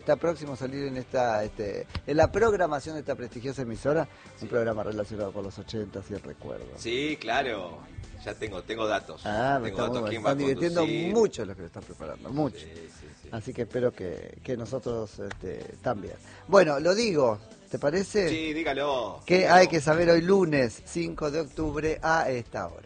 Está próximo a salir en en la programación de esta prestigiosa emisora, un programa relacionado con los 80, si recuerdo. Sí, claro. Ya tengo datos. Me Tengo datos. ¿Quién va a están divirtiendo conducir? mucho los que lo están preparando, mucho. Sí. Así que espero que nosotros también. Bueno, lo digo, ¿te parece? Sí, dígalo. Que hay que saber hoy lunes 5 de octubre a esta hora.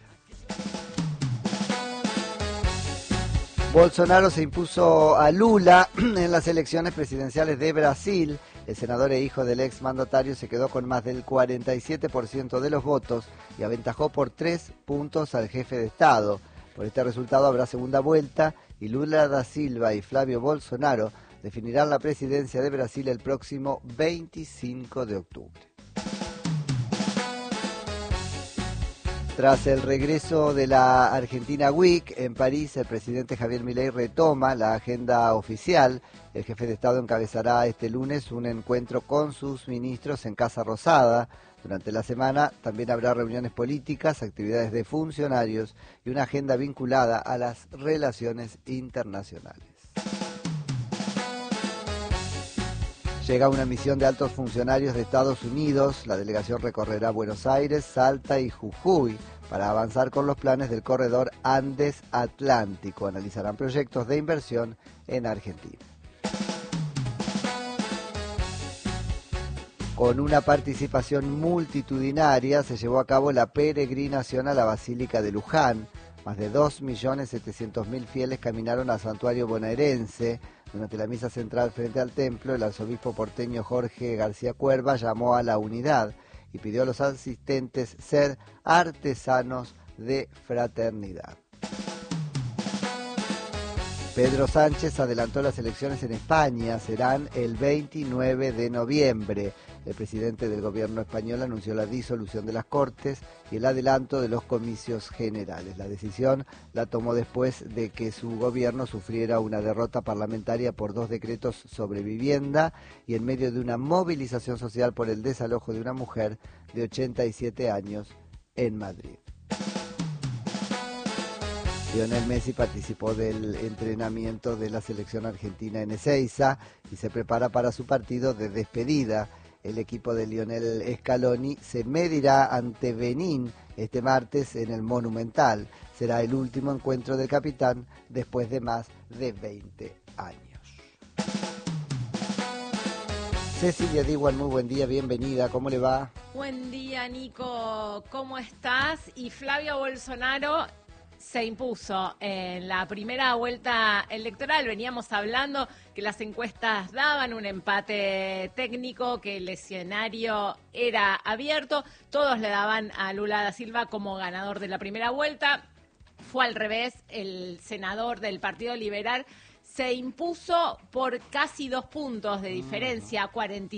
Bolsonaro se impuso a Lula en las elecciones presidenciales de Brasil. El senador e hijo del ex mandatario se quedó con más del 47% de los votos y aventajó por 3 puntos al jefe de Estado. Por este resultado habrá segunda vuelta y Lula da Silva y Flavio Bolsonaro definirán la presidencia de Brasil el próximo 25 de octubre. Tras el regreso de la Argentina Week en París, el presidente Javier Milei retoma la agenda oficial. El jefe de Estado encabezará este lunes un encuentro con sus ministros en Casa Rosada. Durante la semana también habrá reuniones políticas, actividades de funcionarios y una agenda vinculada a las relaciones internacionales. Llega una misión de altos funcionarios de Estados Unidos. La delegación recorrerá Buenos Aires, Salta y Jujuy para avanzar con los planes del corredor Andes-Atlántico. Analizarán proyectos de inversión en Argentina. Con una participación multitudinaria se llevó a cabo la peregrinación a la Basílica de Luján. Más de 2.700.000 fieles caminaron al santuario bonaerense. Durante la misa central frente al templo, el arzobispo porteño Jorge García Cuerva llamó a la unidad y pidió a los asistentes ser artesanos de fraternidad. Pedro Sánchez adelantó las elecciones en España, serán el 29 de noviembre. El presidente del gobierno español anunció la disolución de las Cortes y el adelanto de los comicios generales. La decisión la tomó después de que su gobierno sufriera una derrota parlamentaria por 2 decretos sobre vivienda y en medio de una movilización social por el desalojo de una mujer de 87 años en Madrid. Lionel Messi participó del entrenamiento de la selección argentina en Ezeiza y se prepara para su partido de despedida. El equipo de Lionel Scaloni se medirá ante Benín este martes en el Monumental. Será el último encuentro del capitán después de más de 20 años. Cecilia Diwan, muy buen día, bienvenida, ¿cómo le va? Buen día, Nico, ¿cómo estás? Y Flavio Bolsonaro se impuso en la primera vuelta electoral. Veníamos hablando que las encuestas daban un empate técnico, que el escenario era abierto. Todos le daban a Lula da Silva como ganador de la primera vuelta. Fue al revés, el senador del Partido Liberal se impuso por casi 2 puntos de diferencia,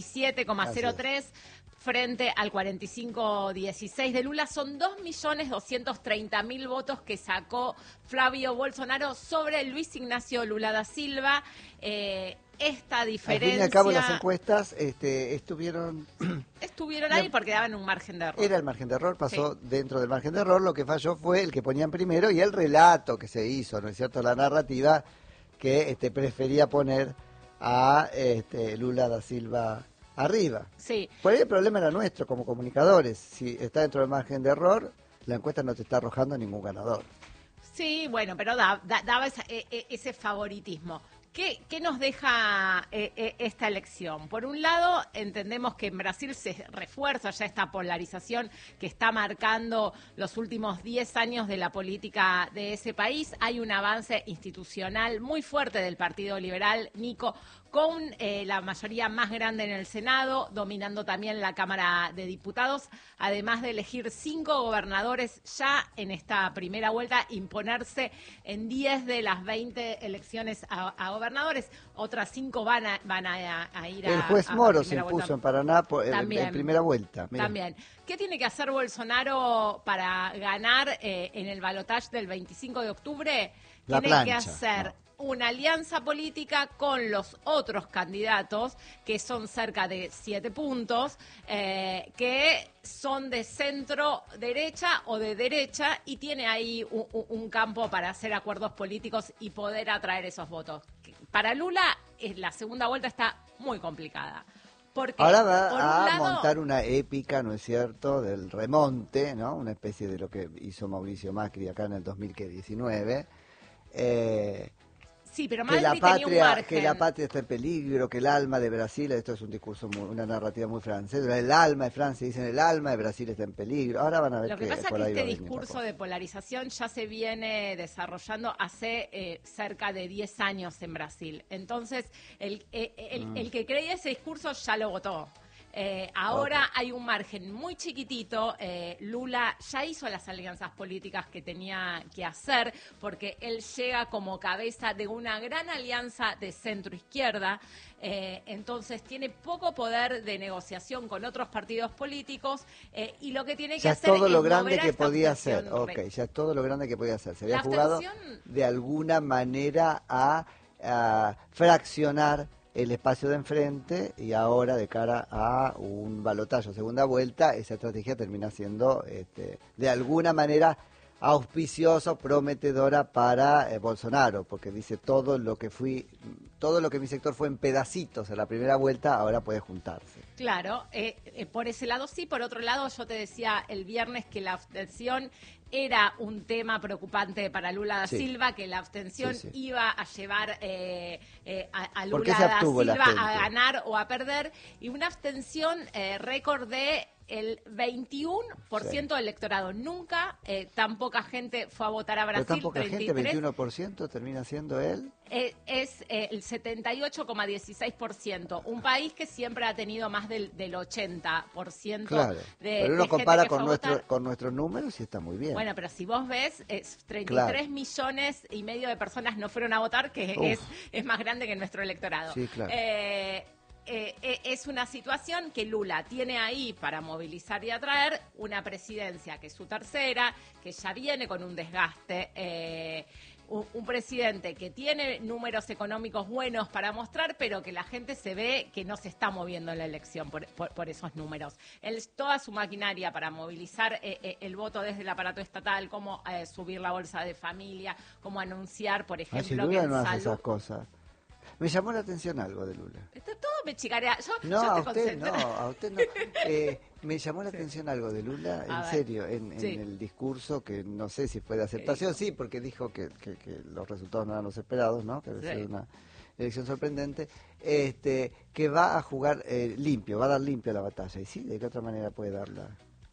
47,03 frente al 45,16 de Lula. Son 2.230.000 votos que sacó Flavio Bolsonaro sobre Luis Ignacio Lula da Silva. Esta diferencia... Al fin y al cabo las encuestas estuvieron ahí porque daban un margen de error. Era el margen de error, pasó sí. Dentro del margen de error. Lo que falló fue el que ponían primero y el relato que se hizo, ¿no es cierto? La narrativa que prefería poner a Lula da Silva arriba. Sí. Por ahí el problema era nuestro como comunicadores. Si está dentro del margen de error, la encuesta no te está arrojando ningún ganador. Sí, bueno, pero daba ese favoritismo. ¿Qué nos deja esta elección? Por un lado, entendemos que en Brasil se refuerza ya esta polarización que está marcando los últimos 10 años de la política de ese país. Hay un avance institucional muy fuerte del Partido Liberal, Nico, con la mayoría más grande en el Senado, dominando también la Cámara de Diputados, además de elegir 5 gobernadores ya en esta primera vuelta, imponerse en 10 de las 20 elecciones a gobernadores. Otras 5 van a ir a... El juez Moro se impuso en Paraná en primera vuelta. Mirá. También. ¿Qué tiene que hacer Bolsonaro para ganar en el balotaje del 25 de octubre? Tiene que hacer una alianza política con los otros candidatos, que son cerca de 7 puntos, que son de centro derecha o de derecha, y tiene ahí un campo para hacer acuerdos políticos y poder atraer esos votos. para Lula la segunda vuelta está muy complicada. Porque, ahora por un va a lado, montar una épica, ¿no es cierto?, del remonte, ¿no? Una especie de lo que hizo Mauricio Macri acá en el 2019. sí, pero Que Macri tenía un margen. que la patria está en peligro, que el alma de Brasil, esto es un discurso, una narrativa muy francesa, el alma de Francia, dicen el alma de Brasil está en peligro. Ahora van a ver Lo que pasa es por que ahí va este a venir la discurso cosa. de polarización ya se viene desarrollando hace cerca de 10 años en Brasil. Entonces, el que creía ese discurso ya lo votó. Ahora hay un margen muy chiquitito. Lula ya hizo las alianzas políticas que tenía que hacer porque él llega como cabeza de una gran alianza de centro-izquierda. Entonces tiene poco poder de negociación con otros partidos políticos y lo que tiene que Ya es hacer todo lo es grande mover a que esta podía abstención hacer. Ok, ya es todo lo grande que podía hacer. Se había La jugado abstención- de alguna manera a fraccionar el espacio de enfrente y ahora de cara a un balotaje segunda vuelta, esa estrategia termina siendo de alguna manera auspiciosa, prometedora para Bolsonaro, porque dice todo lo que mi sector fue en pedacitos en la primera vuelta, ahora puede juntarse. Claro, por ese lado sí. Por otro lado, yo te decía el viernes que la abstención era un tema preocupante para Lula da Sí. Silva, que la abstención Sí, sí. iba a llevar a ¿Por qué Lula se da abstuvo la Silva gente? a ganar o a perder, y una abstención récord de el 21% del electorado. Nunca tan poca gente fue a votar a Pero Brasil. tan poca gente, 33. 21% termina siendo él. Es el 78,16%, un país que siempre ha tenido más del 80% Claro, de pero uno gente compara que fue a votar. con nuestros números y está muy bien. Bueno, pero si vos ves, 33 Claro. millones y medio de personas no fueron a votar, que Uf. es más grande que nuestro electorado. Sí, claro. Es una situación que Lula tiene ahí para movilizar y atraer una presidencia que es su tercera, que ya viene con un desgaste, un presidente que tiene números económicos buenos para mostrar, pero que la gente se ve que no se está moviendo en la elección por esos números. Toda su maquinaria para movilizar el voto desde el aparato estatal, como subir la bolsa de familia, como anunciar, por Si ejemplo, que Lula en no hace salud... esas cosas. Me llamó la atención algo de Lula. Todo me chicarea. No, yo a te usted concentro. no, a usted no. Me llamó la atención algo de Lula, A en ver. serio, en Sí. el discurso, que no sé si fue de aceptación, sí, porque dijo que los resultados no eran los esperados, ¿no? Que debe Sí. ser una elección sorprendente, que va a jugar limpio, va a dar limpio a la batalla. Y sí, ¿de qué otra manera puede darla?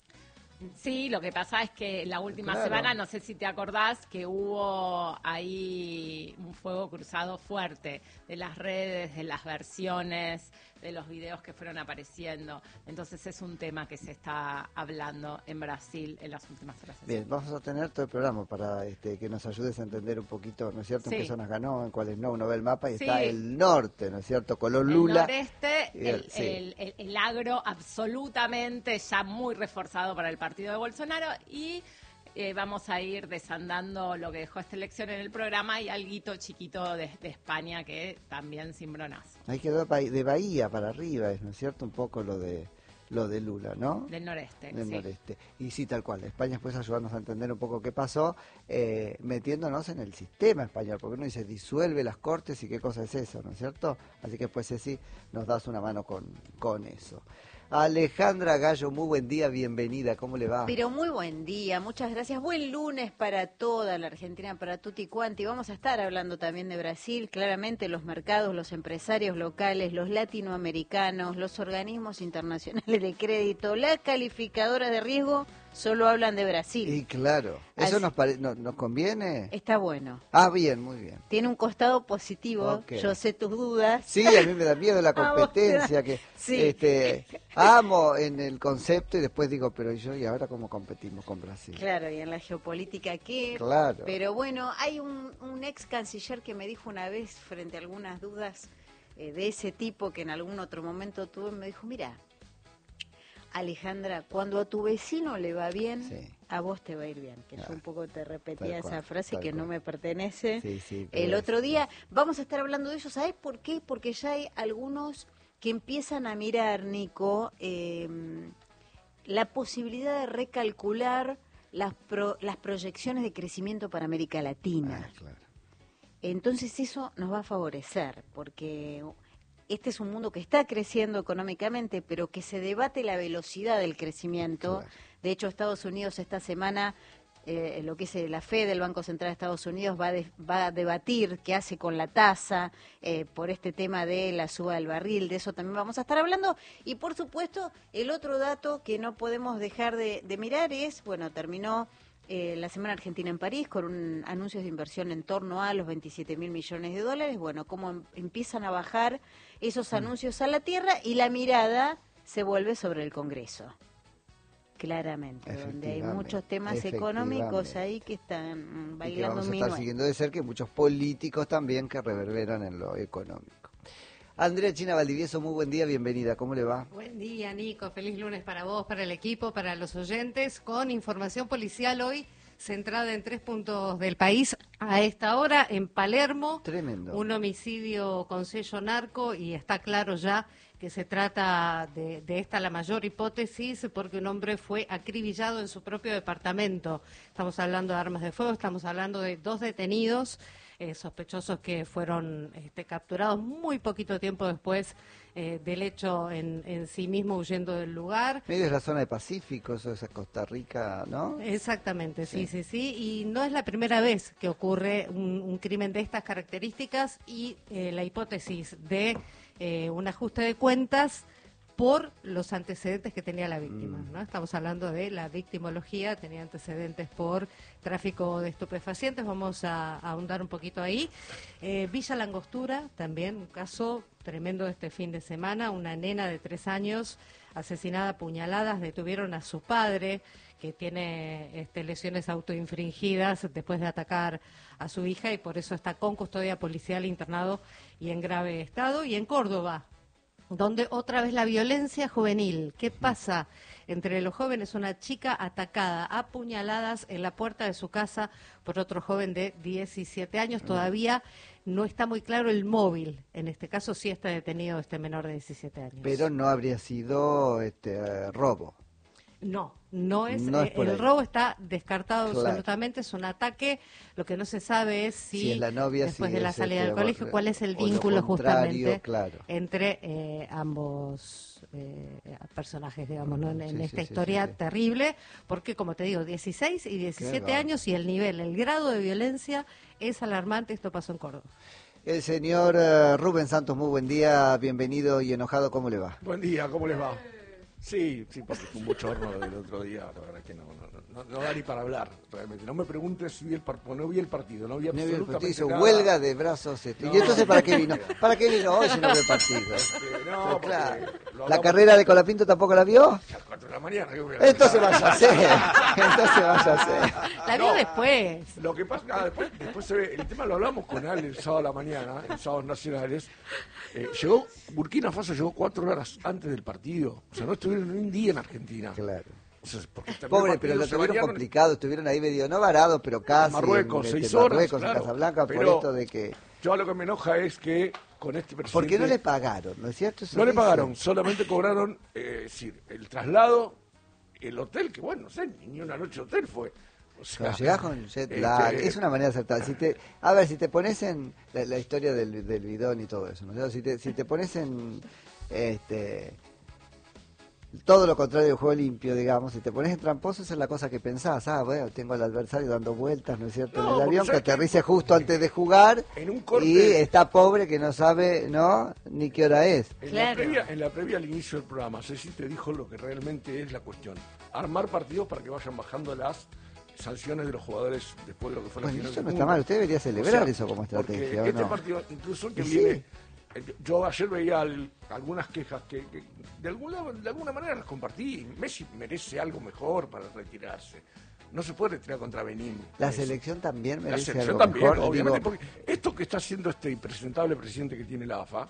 Sí, lo que pasa es que la última Claro. semana, no sé si te acordás, que hubo ahí un fuego cruzado fuerte de las redes, de las versiones, de los videos que fueron apareciendo. Entonces es un tema que se está hablando en Brasil en las últimas horas. Bien, vamos a tener todo el programa para que nos ayudes a entender un poquito, ¿no es cierto?, Sí. en qué zonas ganó, en cuáles no. Uno ve el mapa y Sí. está el norte, ¿no es cierto?, color El Lula. noreste, Y sí. el agro absolutamente ya muy reforzado para el partido de Bolsonaro, y vamos a ir desandando lo que dejó esta elección en el programa y alguito chiquito de España que también cimbronazo. Ahí quedó de Bahía para arriba, ¿no es cierto?, un poco lo de Lula, ¿no? Del noreste, Del sí. noreste. Y sí, tal cual. España puede ayudarnos a entender un poco qué pasó, metiéndonos en el sistema español, porque uno dice disuelve las cortes y qué cosa es eso, ¿no es cierto? Así que pues sí, nos das una mano con eso. Alejandra Gallo, muy buen día, bienvenida, ¿cómo le va? Pero muy buen día, muchas gracias. Buen lunes para toda la Argentina, para tutti quanti. Vamos a estar hablando también de Brasil. Claramente los mercados, los empresarios locales, los latinoamericanos, los organismos internacionales de crédito, las calificadoras de riesgo, solo hablan de Brasil. Y claro, ¿eso Así- nos conviene? Está bueno. Ah, bien, muy bien. Tiene un costado positivo. Ok. Yo sé tus dudas. Sí, a mí me da miedo la A vos te da- competencia, que Sí. amo en el concepto y después digo, pero ¿y ahora cómo competimos con Brasil? Claro, y en la geopolítica qué. Claro. Pero bueno, hay un ex canciller que me dijo una vez, frente a algunas dudas de ese tipo que en algún otro momento tuve, me dijo, mira, Alejandra, cuando a tu vecino le va bien, Sí. a vos te va a ir bien. Que yo Claro. un poco te repetía Tal esa cual, frase tal que no cual. me pertenece. Sí, sí, pero El es- otro día vamos a estar hablando de eso. ¿Sabes por qué? Porque ya hay algunos que empiezan a mirar, Nico, la posibilidad de recalcular las proyecciones de crecimiento para América Latina. Ah, claro. entonces eso nos va a favorecer, porque este es un mundo que está creciendo económicamente, pero que se debate la velocidad del crecimiento. Claro. De hecho, Estados Unidos esta semana, lo que es la Fed del Banco Central de Estados Unidos, va a debatir qué hace con la tasa por este tema de la suba del barril. De eso también vamos a estar hablando. Y, por supuesto, el otro dato que no podemos dejar de mirar es, bueno, terminó la Semana Argentina en París con anuncios de inversión en torno a los 27.000 millones de dólares. Bueno, cómo empiezan a bajar esos anuncios a la tierra y la mirada se vuelve sobre el Congreso. Claramente, donde hay muchos temas económicos ahí que están bailando un y que vamos a minué. estar siguiendo de cerca, y muchos políticos también que reverberan en lo económico. Andrea China Valdivieso, muy buen día, bienvenida, ¿cómo le va? Buen día, Nico, feliz lunes para vos, para el equipo, para los oyentes, con información policial hoy centrada en 3 puntos del país. A esta hora, en Palermo, Tremendo. un homicidio con sello narco, y está claro ya que se trata de esta la mayor hipótesis, porque un hombre fue acribillado en su propio departamento. Estamos hablando de armas de fuego, estamos hablando de 2 detenidos, sospechosos que fueron capturados muy poquito tiempo después del hecho en sí mismo, huyendo del lugar. Medio es la zona de Pacífico, eso es Costa Rica, ¿no? Exactamente, sí. Y no es la primera vez que ocurre un crimen de estas características, y la hipótesis de un ajuste de cuentas por los antecedentes que tenía la víctima, ¿no? Estamos hablando de la victimología, tenía antecedentes por tráfico de estupefacientes. Vamos a ahondar un poquito ahí. Villa Langostura, también un caso tremendo este fin de semana, una nena de 3 años asesinada a puñaladas. Detuvieron a su padre, que tiene lesiones autoinfringidas después de atacar a su hija, y por eso está con custodia policial, internado y en grave estado. Y en Córdoba, donde otra vez la violencia juvenil. ¿Qué pasa entre los jóvenes? Una chica atacada a puñaladas en la puerta de su casa por otro joven de 17 años. Todavía no está muy claro el móvil. En este caso sí está detenido este menor de 17 años. Pero no habría sido robo. No es el robo está descartado absolutamente, es un ataque. Lo que no se sabe es si es la novia, después si de la es salida del colegio, cuál es el o lo vínculo justamente claro. entre ambos personajes, digamos, ¿no? en esta historia terrible, porque, como te digo, 16 y 17 años, y el grado de violencia es alarmante. Esto pasó en Córdoba. El señor Rubén Santos, muy buen día, bienvenido y enojado, ¿cómo le va? Buen día, ¿cómo les va? Sí, porque fue un bochorno del otro día, la verdad es que no da ni para hablar, realmente. No me preguntes si no vi el partido, no vi absolutamente hizo nada. Huelga de brazos. ¿Y entonces para qué vino? ¿Para qué vino hoy si no ve el partido? No, claro. ¿La carrera de Colapinto tampoco la vio? A las 4 de la mañana. Entonces vaya a hacer. La vio después. Lo que pasa, después se ve, el tema lo hablamos con Ale el sábado a la mañana, en sábados nacionales. Burkina Faso llegó 4 horas antes del partido. O sea, no estuvieron ni un día en Argentina. Claro. O sea, Pobre, pero lo tuvieron complicado, estuvieron ahí medio, no varados, pero casi. Marruecos, 6 horas. Marruecos, claro. en Casablanca, Pero por esto de que. Yo lo que me enoja es que con este presidente. Porque no le pagaron, ¿no es cierto? No le pagaron, solamente cobraron el traslado, el hotel, que bueno, no sé, ni una noche de hotel fue. O sea, cuando llegás con jet lag, es una manera de acertar. Si te pones en la historia del bidón y todo eso, ¿no? Si te pones en todo lo contrario del juego limpio, digamos, si te pones en tramposo, esa es la cosa que pensás. Bueno, tengo al adversario dando vueltas, ¿no es cierto? En el avión, que aterrice justo antes de jugar, en un corte, y está pobre que no sabe, ¿no? Ni qué hora es. En la previa al inicio del programa, Ceci te dijo lo que realmente es la cuestión. Armar partidos para que vayan bajando las sanciones de los jugadores después de lo que fue la final. Eso no está mal, usted debería celebrar eso como estrategia, ¿o no? Partido, incluso que viene... Yo ayer veía algunas quejas que de alguna manera las compartí. Messi merece algo mejor para retirarse. No se puede retirar contra Benín. La selección también merece algo también, mejor. Obviamente, porque esto que está haciendo este impresentable presidente que tiene la AFA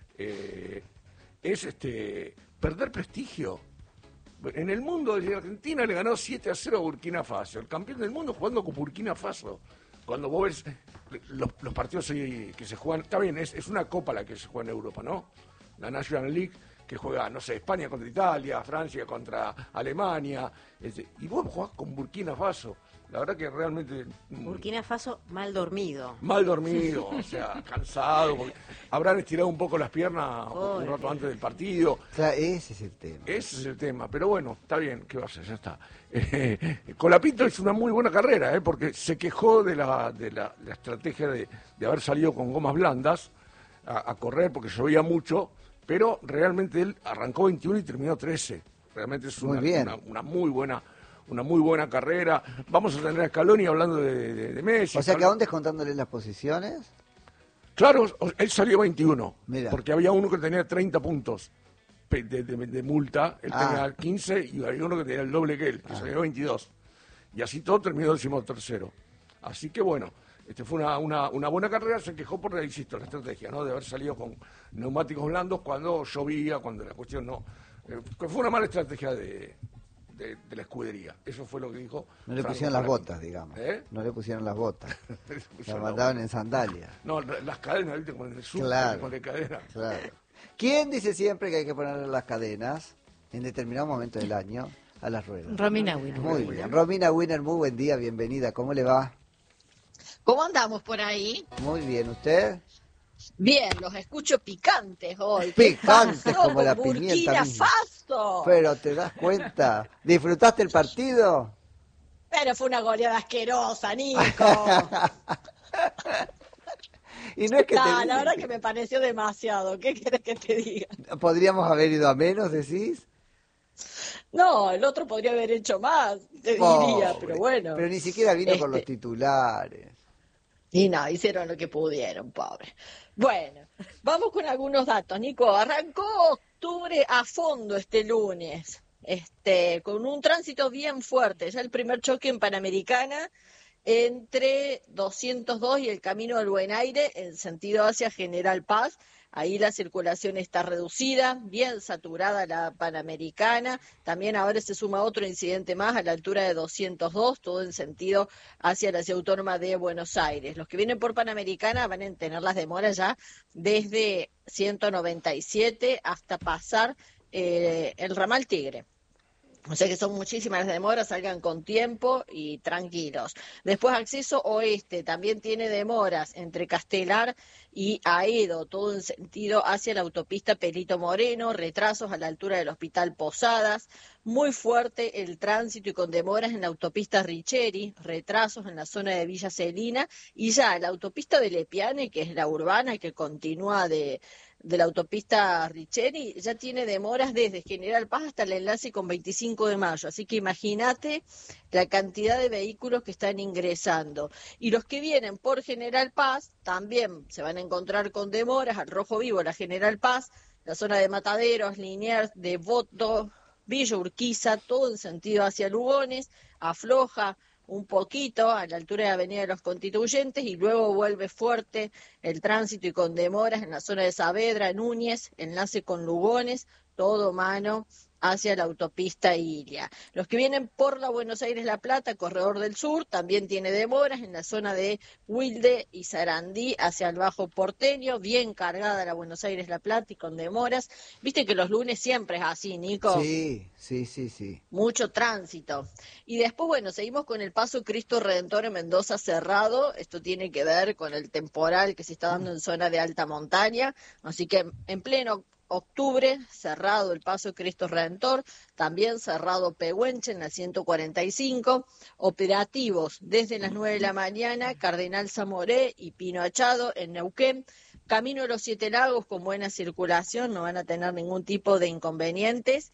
es perder prestigio. En el mundo, Argentina le ganó 7-0 a Burkina Faso. El campeón del mundo jugando con Burkina Faso. Cuando vos ves los partidos que se juegan, está bien, es una copa la que se juega en Europa, ¿no? la National League, que juega, no sé, España contra Italia, Francia contra Alemania, y vos jugás con Burkina Faso. La verdad que realmente... Burkina Faso mal dormido. Mal dormido, o sea, cansado, porque habrán estirado un poco las piernas un rato antes del partido. O sea, ese es el tema. Ese es el tema, pero bueno, está bien, ¿qué va a hacer? Ya está. Colapinto es una muy buena carrera, porque se quejó de la estrategia de haber salido con gomas blandas a correr porque llovía mucho, pero realmente él arrancó 21 y terminó 13. Realmente es una muy buena carrera. Vamos a tener a Scaloni hablando de Messi. O sea que aún descontándole las posiciones. Claro, él salió 21, Mira. porque había uno que tenía 30 puntos de multa, él tenía 15 y había uno que tenía el doble que él, que salió 22. Y así todo terminó 13º. Así que bueno, fue una buena carrera, se quejó por, insisto, la estrategia, ¿no? De haber salido con neumáticos blandos cuando llovía, cuando la cuestión no... fue una mala estrategia de la escudería. Eso fue lo que dijo. No le Franco pusieron las Colapinto. botas, digamos. ¿Eh? No le pusieron las botas. Le La pusieron mandaban en sandalias. No, las cadenas, ¿viste? Con el sur, Claro. con la cadena. Claro. ¿Quién dice siempre que hay que ponerle las cadenas en determinado momento del año a las ruedas? Romina Winner. Muy bien. Romina Winner, muy buen día, bienvenida. ¿Cómo le va? ¿Cómo andamos por ahí? Muy bien, ¿usted? Bien, los escucho picantes hoy. Picantes ¿Qué pasó como la con pimienta Burkina misma. Faso? Pero te das cuenta. ¿Disfrutaste el partido? Pero fue una goleada asquerosa, Nico. Y no es que No, la verdad que me pareció demasiado. ¿Qué quieres que te diga? ¿Podríamos haber ido a menos, decís? No, el otro podría haber hecho más, te diría, Pobre. pero bueno. Pero ni siquiera vino con los Este, titulares. Y no, hicieron lo que pudieron, pobre. Bueno, vamos con algunos datos, Nico. Arrancó octubre a fondo este lunes, con un tránsito bien fuerte. Ya el primer choque en Panamericana entre 202 y el Camino del Buen Aire en sentido hacia General Paz. Ahí la circulación está reducida, bien saturada la Panamericana. También ahora se suma otro incidente más a la altura de 202, todo en sentido hacia la Ciudad Autónoma de Buenos Aires. Los que vienen por Panamericana van a tener las demoras ya desde 197 hasta pasar el ramal Tigre. O sea que son muchísimas las demoras, salgan con tiempo y tranquilos. Después acceso oeste, también tiene demoras entre Castelar y Aedo, todo en sentido hacia la autopista Perito Moreno, retrasos a la altura del Hospital Posadas, muy fuerte el tránsito y con demoras en la autopista Richeri, retrasos en la zona de Villa Celina y ya la autopista de Lepiane, que es la urbana que continúa de la autopista Richeri, ya tiene demoras desde General Paz hasta el enlace con 25 de mayo. Así que imagínate la cantidad de vehículos que están ingresando. Y los que vienen por General Paz también se van a encontrar con demoras. Al Rojo Vivo, la General Paz, la zona de Mataderos, Liniers, Devoto, Villa Urquiza, todo en sentido hacia Lugones, afloja un poquito a la altura de Avenida de los Constituyentes y luego vuelve fuerte el tránsito y con demoras en la zona de Saavedra, Núñez, enlace con Lugones, todo mano hacia la autopista Ilia. Los que vienen por la Buenos Aires-La Plata, Corredor del Sur, también tiene demoras en la zona de Wilde y Sarandí hacia el Bajo Porteño, bien cargada la Buenos Aires-La Plata y con demoras. Viste que los lunes siempre es así, Nico. Sí. Mucho tránsito. Y después, bueno, seguimos con el paso Cristo Redentor en Mendoza cerrado. Esto tiene que ver con el temporal que se está dando en zona de alta montaña. Así que en pleno octubre, cerrado el paso Cristo Redentor, también cerrado Pehuenche en la 145, operativos desde las 9 de la mañana, Cardenal Zamoré y Pino Achado en Neuquén, Camino de los Siete Lagos con buena circulación, no van a tener ningún tipo de inconvenientes.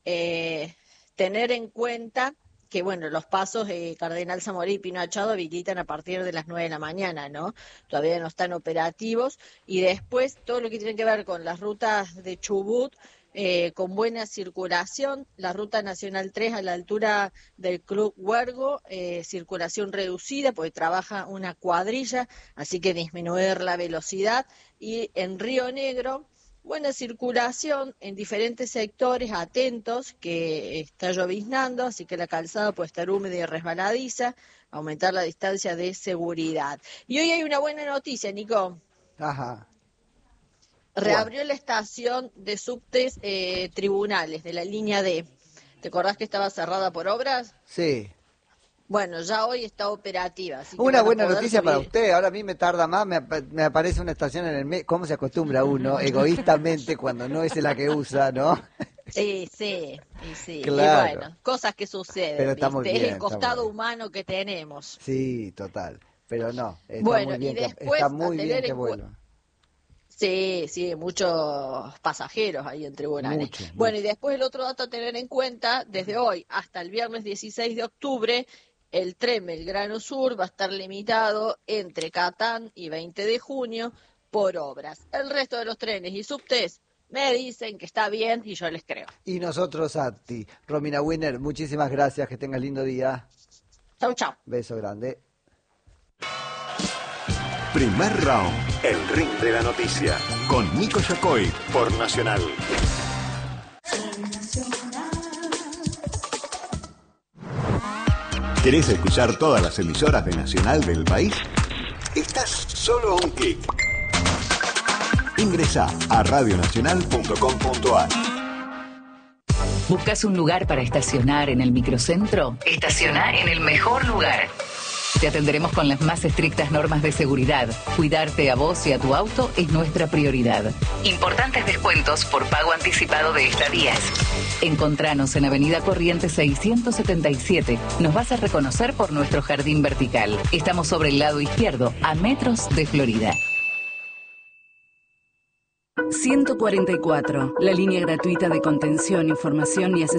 Tener en cuenta que, bueno, los pasos Cardenal Zamoré y Pino Achado habilitan a partir de las 9 de la mañana, ¿no? Todavía no están operativos. Y después todo lo que tiene que ver con las rutas de Chubut, con buena circulación, la ruta nacional 3 a la altura del Club Huergo, circulación reducida porque trabaja una cuadrilla, así que disminuir la velocidad. Y en Río Negro, buena circulación en diferentes sectores, atentos, que está lloviznando, así que la calzada puede estar húmeda y resbaladiza, aumentar la distancia de seguridad. Y hoy hay una buena noticia, Nico. Ajá. Reabrió la estación de subtes tribunales de la línea D. ¿Te acordás que estaba cerrada por obras? Sí. Bueno, ya hoy está operativa. Así que Una van a buena poder noticia para subir. usted. Ahora a mí me tarda más, me aparece una estación en el medio. ¿Cómo se acostumbra uno egoístamente cuando no es la que usa, no? Sí. Claro. Y bueno, cosas que suceden, Pero está ¿viste? muy bien, Es el está costado muy bien. humano que tenemos. Sí, total. Pero no, está Bueno, muy bien y después, está muy a bien tener que en vuelva. Sí, muchos pasajeros ahí en tribunales. Mucho. Bueno, y después el otro dato a tener en cuenta, desde hoy hasta el viernes 16 de octubre, el tren Belgrano Sur va a estar limitado entre Catán y 20 de junio por obras. El resto de los trenes y subtes me dicen que está bien y yo les creo. Y nosotros a ti. Romina Winner, muchísimas gracias, que tengas lindo día. Chau, chau. Beso grande. Primer round, el ring de la noticia, con Nico Yacoy por Nacional. ¿Querés escuchar todas las emisoras de Nacional del país? Estás solo a un clic. Ingresá a radionacional.com.ar. ¿Buscas un lugar para estacionar en el microcentro? Estaciona en el mejor lugar. Te atenderemos con las más estrictas normas de seguridad. Cuidarte a vos y a tu auto es nuestra prioridad. Importantes descuentos por pago anticipado de estadías. Encontranos en Avenida Corrientes 677. Nos vas a reconocer por nuestro jardín vertical. Estamos sobre el lado izquierdo, a metros de Florida. 144, la línea gratuita de contención, información y asesoría.